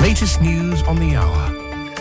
latest news on the hour.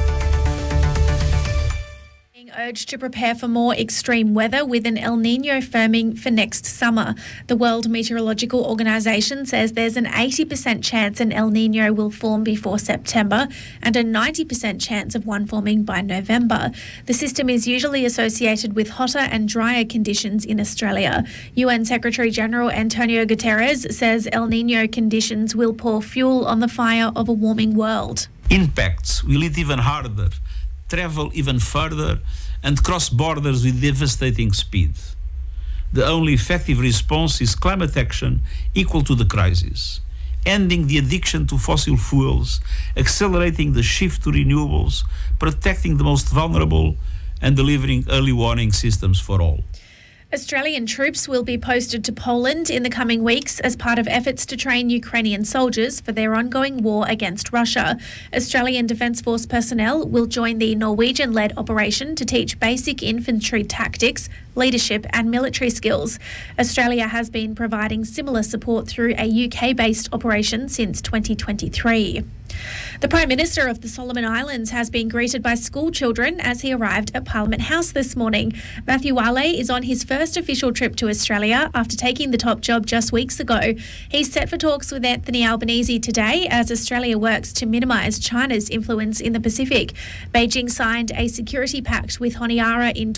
Urged to prepare for more extreme weather with an El Niño firming for next summer. The World Meteorological Organization says there's an 80% chance an El Niño will form before September and a 90% chance of one forming by November. The system is usually associated with hotter and drier conditions in Australia. UN Secretary-General Antonio Guterres says El Niño conditions will pour fuel on the fire of a warming world. Impacts will hit even harder, travel even further, and cross borders with devastating speed. The only effective response is climate action equal to the crisis, ending the addiction to fossil fuels, accelerating the shift to renewables, protecting the most vulnerable, and delivering early warning systems for all. Australian troops will be posted to Poland in the coming weeks as part of efforts to train Ukrainian soldiers for their ongoing war against Russia. Australian Defence Force personnel will join the Norwegian-led operation to teach basic infantry tactics, leadership and military skills. Australia has been providing similar support through a UK-based operation since 2023. The Prime Minister of the Solomon Islands has been greeted by school children as he arrived at Parliament House this morning. Matthew Wale is on his first official trip to Australia after taking the top job just weeks ago. He's set for talks with Anthony Albanese today as Australia works to minimise China's influence in the Pacific. Beijing signed a security pact with Honiara in